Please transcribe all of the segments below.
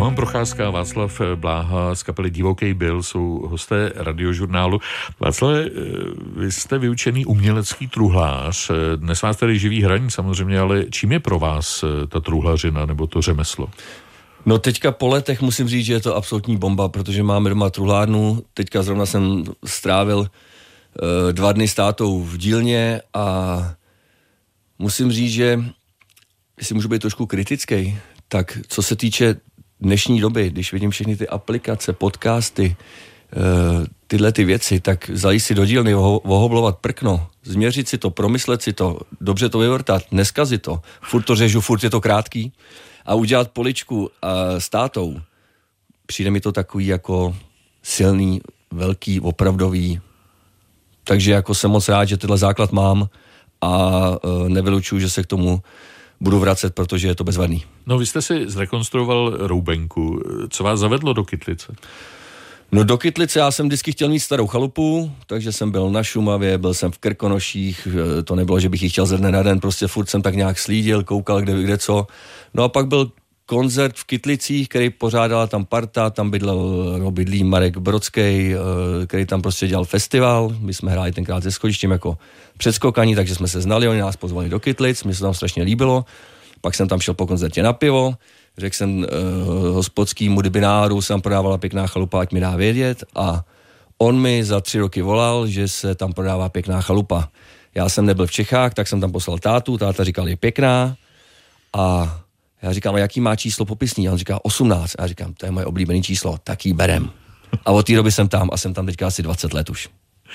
Roman Procházka a Václav Bláha z kapely Divoký Bill jsou hosté Radiožurnálu. Václav, vy jste vyučený umělecký truhlář. Dnes vás tady živí hraní samozřejmě, ale čím je pro vás ta truhlařina nebo to řemeslo? No teďka po letech musím říct, že je to absolutní bomba, protože máme doma truhlárnu. Teďka zrovna jsem strávil 2 dny s tátou v dílně a musím říct, že jestli můžu být trošku kritický, tak co se týče dnešní doby, když vidím všechny ty aplikace, podcasty, tyhle ty věci, tak zajít si do dílny, ohoblovat prkno, změřit si to, promyslet si to, dobře to vyvrtat, neskazit to, furt to řežu, furt je to krátký a udělat poličku s tátou, přijde mi to takový jako silný, velký, opravdový, takže jako jsem moc rád, že tenhle základ mám a nevylučuju, že se k tomu budu vracet, protože je to bezvadný. No, vy jste si zrekonstruoval Roubenku. Co vás zavedlo do Kytlice? No do Kytlice já jsem vždycky chtěl mít starou chalupu, takže jsem byl na Šumavě, byl jsem v Krkonoších, to nebylo, že bych ji chtěl ze dne na den, prostě furt jsem tak nějak slídil, koukal kde co. No a pak byl koncert v Kytlicích, který pořádala tam parta, tam bydlí Marek Brodský, který tam prostě dělal festival, my jsme hráli tenkrát se schodištěm jako předskokaní, takže jsme se znali, oni nás pozvali do Kytlic, mně se tam strašně líbilo, pak jsem tam šel po koncertě na pivo, řekl jsem hospodskýmu dybináru, jsem prodávala pěkná chalupa, ať mi dá vědět a on mi za 3 roky volal, že se tam prodává pěkná chalupa. Já jsem nebyl v Čechách, tak jsem tam poslal tátu, táta říkal, je pěkná a já říkám, a jaký má číslo popisný? A on říká 18. A já říkám, to je moje oblíbené číslo, tak jí berem. A od té doby jsem tam a jsem tam teďka asi 20 let už.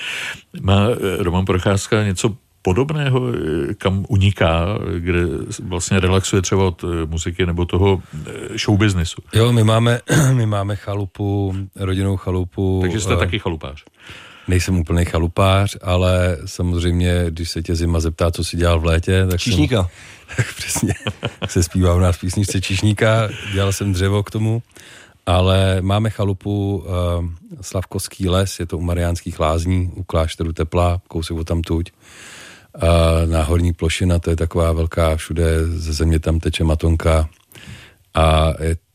Má Roman Procházka něco podobného, kam uniká, kde vlastně relaxuje třeba od muziky nebo toho showbiznesu? Jo, my máme chalupu, rodinnou chalupu. Takže jste taky chalupář? Nejsem úplný chalupář, ale samozřejmě, když se tě zima zeptá, co si dělal v létě, tak Číšníka. Tak přesně, se zpívá u nás písničce Číšníka, dělal jsem dřevo k tomu, ale máme chalupu Slavkovský les, je to u Mariánských Lázní, u klášteru Teplá, kousek odtamtud. Na Horní plošina, to je taková velká, všude ze země tam teče matonka a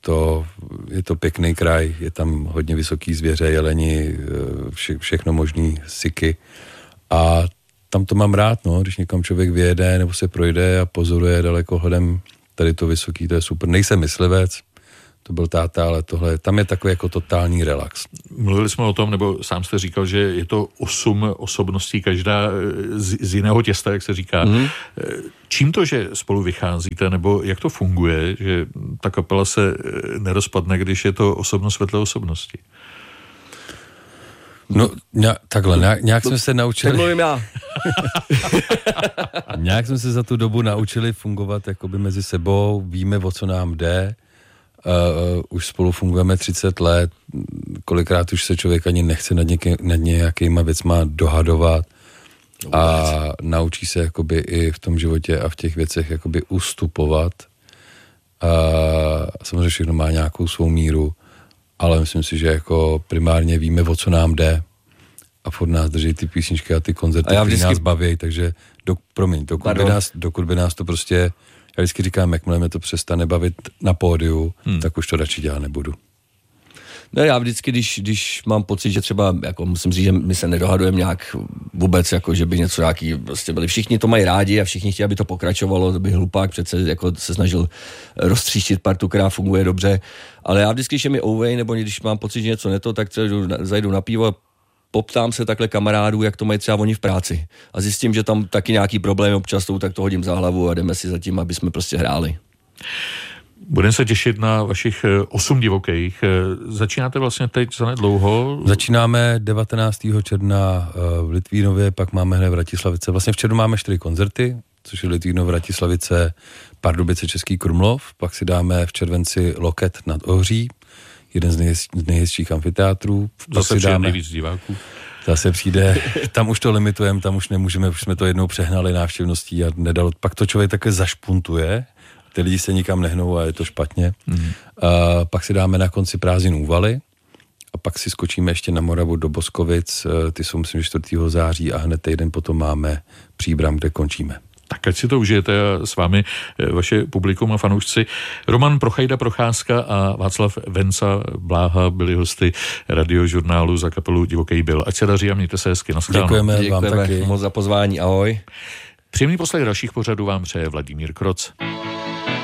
je to pěkný kraj, je tam hodně vysoký zvěře, jeleni, všechno možný, syky a tam to mám rád, no, když někam člověk vyjede nebo se projde a pozoruje dalekohledem tady to vysoký, to je super. Nejsem myslivec, to byl táta, ale tohle, tam je takový jako totální relax. Mluvili jsme o tom, nebo sám jste říkal, že je to 8 osobností, každá z jiného těsta, jak se říká. Čím to, že spolu vycházíte, nebo jak to funguje, že ta kapela se nerozpadne, když je to osobnost vedle osobnosti? No, takhle, nějak jsme se naučili... Tak mluvím já. Nějak jsme se za tu dobu naučili fungovat jakoby mezi sebou, víme, o co nám jde, už spolu fungujeme 30 let, kolikrát už se člověk ani nechce nad nějakýma věcma dohadovat a naučí se jakoby i v tom životě a v těch věcech jakoby ustupovat. A samozřejmě všechno má nějakou svou míru, ale myslím si, že jako primárně víme, o co nám jde a furt nás drží ty písničky a ty koncerty, které nás baví, takže dokud by nás to prostě, já vždycky říkám, jakmile mě to přestane bavit na pódiu, tak už to radši dělat nebudu. No já vždycky, když mám pocit, že třeba, jako musím říct, že my se nedohadujeme nějak vůbec, jako že by něco nějaký, prostě byli všichni to mají rádi a všichni chtějí, aby to pokračovalo, to by hlupák přece jako se snažil roztříštit partu, která funguje dobře, ale já vždycky, když je mi ouvej, nebo když mám pocit, že něco neto, tak zajdu na pivo a poptám se takhle kamarádů, jak to mají třeba oni v práci a zjistím, že tam taky nějaký problém občas jsou, tak to hodím za hlavu a jdeme si za tím, aby jsme prostě hráli. Budeme se těšit na vašich 8 divokých. Začínáte vlastně teď zanedlouho? Začínáme 19. června v Litvínově, pak máme hned v Vratislavice. Vlastně v červnu máme 4 koncerty, což je Litvínov, Vratislavice, Pardubice, Český Krumlov. Pak si dáme v červenci Loket nad Ohří, jeden z nejhezčích amfiteátrů. Zase přijde nejvíc diváků. Zase přijde, tam už to limitujeme, tam už nemůžeme, už jsme to jednou přehnali návštěvností a nedalo. Pak to člověk také zašpuntuje, ty lidi se nikam nehnou a je to špatně. Pak si dáme na konci prázdnin Úvaly a pak si skočíme ještě na Moravu do Boskovic, ty jsou myslím 4. září a hned týden potom máme Příbram, kde končíme. Tak ať si to užijete a s vámi vaše publikum a fanoušci. Roman Prochajda-Procházka a Václav Venca Bláha byli hosty radiožurnálu za kapelu Divoký Byl. Ať se daří a mějte se hezky. Naschledanou. Děkujeme vám taky. Moc za pozvání. Ahoj. Příjemný poslech dalších pořadů vám přeje Vladimír Kroc.